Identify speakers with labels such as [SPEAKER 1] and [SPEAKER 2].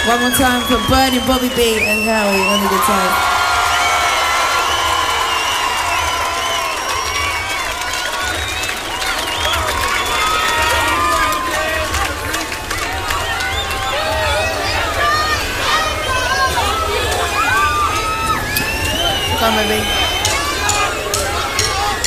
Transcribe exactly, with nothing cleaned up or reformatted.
[SPEAKER 1] One more time for Bud and Bobby B and Howie on the guitar. Come on, baby.